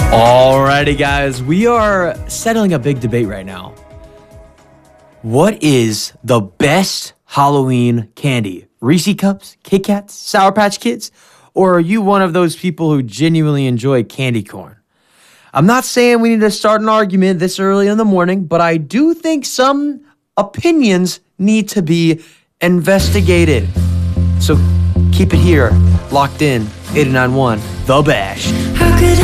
Alrighty, guys, we are settling a big debate right now. What is the best Halloween candy? Reese Cups, Kit Kats, Sour Patch Kids? Or are you one of those people who genuinely enjoy candy corn? I'm not saying we need to start an argument this early in the morning, but I do think some opinions need to be investigated. So keep it here, locked in, 89.1, The Bash. How could